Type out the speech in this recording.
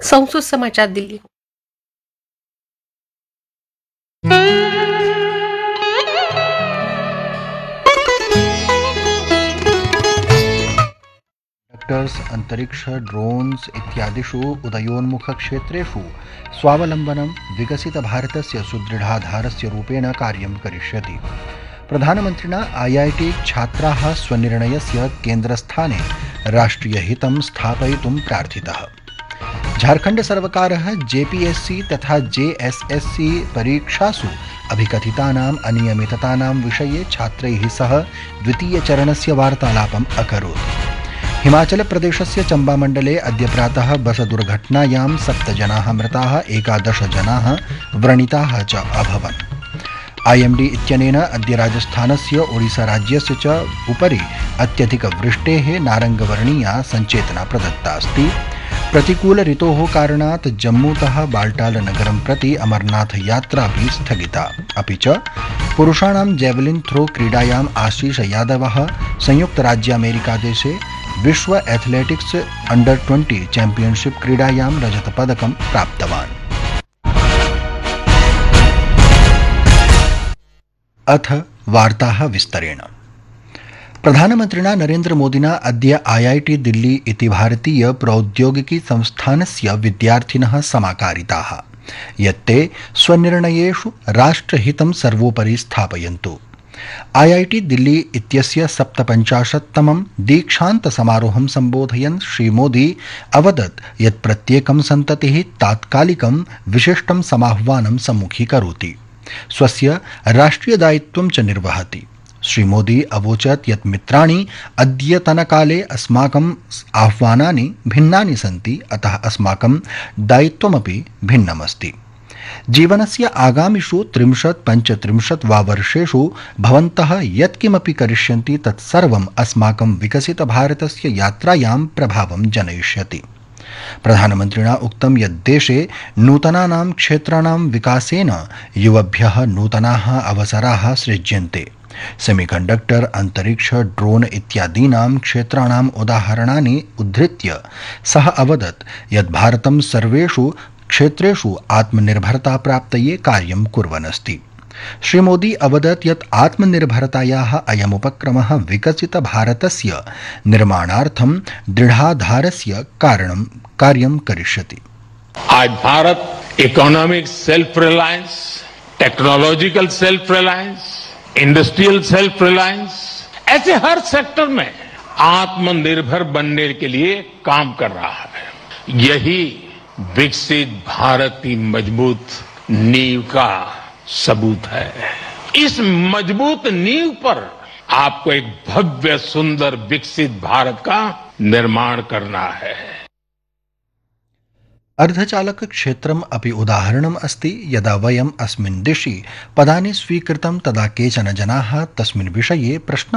संस्कृत समाचार दिल्ली। डॉक्टर्स अंतरिक्ष ड्रोन्स इत्यादिषु उदयोन्मुखक्षेत्रेषु स्वावलम्बनं विकसितभारतस्य सुदृढाधारस्य रूपेण कार्यं करिष्यति। प्रधानमन्त्रिणा IIT छात्राः स्वनिर्णयस्य केन्द्रस्थाने राष्ट्रियहितं स्थापयितुं प्रार्थितः। झारखंड सर्वकारः JPSC तथा JSSC परीक्षासु अभिकथितानाम् अनियमिततानां विषये छात्रैः सह द्वितीयचरणस्य वार्तालापम् अकरोत्। हिमाचल प्रदेशस्य चम्बामण्डले अद्य प्रातः बस दुर्घटनायां 7 जनाः मृताः, 11 जनाः व्रणिताः च अभवन्। IMD इत्यनेन अद्य राजस्थानस्य ओडिसा राज्यस्य च उपरि अत्यधिकवृष्टेः नारङ्गवर्णीया सञ्चेतना प्रदत्ता अस्ति। प्रतिकूल ऋतोः कारणात् जम्मूतः बाल्टाल नगरं प्रति अमरनाथ यात्रा अपि स्थगिता। अपि च पुरुषाणां जैवलिन थ्रो क्रीडायाम् आशीष यादवः संयुक्तराज्यामेरिकादेशे विश्व एथलेटिक्स अंडर 20 चैंपियनशिप क्रीडायां रजतपदकं प्राप्तवान्। अथ वार्ताः विस्तरेण। प्रधानमन्त्रिणा नरेन्द्र मोदिना अद्य IIT दिल्ली इति भारतीय प्रौद्योगिकी संस्थानस्य विद्यार्थिनः समाकारिताः यत्ते स्वनिर्णयेषु राष्ट्रहितं सर्वोपरि स्थापयन्तु। IIT दिल्ली इत्यस्य 57तमं दीक्षान्त समारोहं सम्बोधयन् श्रीमोदी अवदत् यत् प्रत्येकं सन्ततिः तात्कालिकं विशिष्टं समाह्वानं सम्मुखीकरोति, स्वस्य राष्ट्रियदायित्वं च निर्वहति। श्रीमोदी अवोचत् यत् मित्राणि अद्यतनकाले अस्माकम् आह्वानानि भिन्नानि सन्ति, अतः अस्माकं दायित्वमपि भिन्नमस्ति। जीवनस्य आगामिषु 30-35 वा वर्षेषु भवन्तः यत्किमपि करिष्यन्ति तत्सर्वम् अस्माकं विकसितभारतस्य यात्रायां प्रभावं जनयिष्यति। प्रधानमन्त्रिणा उक्तं यत् देशे नूतनानां क्षेत्राणां विकासेन युवभ्यः नूतनाः अवसराः सृज्यन्ते। सेमीकण्डक्टर, अंतरिक्ष, ड्रोन इत्यादीनां क्षेत्राणाम् उदाहरणानि उद्धृत्य सः अवदत् यत् भारतं सर्वेषु क्षेत्रेषु आत्मनिर्भरता प्राप्तये कार्यं कुर्वन् अस्ति। श्रीमोदी अवदत् यत् आत्मनिर्भरतायाः अयमुपक्रमः विकसितभारतस्य निर्माणार्थं दृढाधारस्य कार्यं करिष्यति। आज Bharat economic self reliance, technological self reliance, industrial self reliance, ऐसे हर सेक्टर में आत्मनिर्भर बनने के लिए काम कर रहा है। यही विकसित भारत की मजबूत नींव का सबूत है। इस मजबूत नींव पर आपको एक भव्य सुंदर विकसित भारत का निर्माण करना है। अर्धचालक क्षेत्रम् अपि उदाहरणम् अस्ति। यदा वयम् अस्मिन् दिशि पदानि स्वीकृतं तदा केचन जनाः तस्मिन् विषये प्रश्न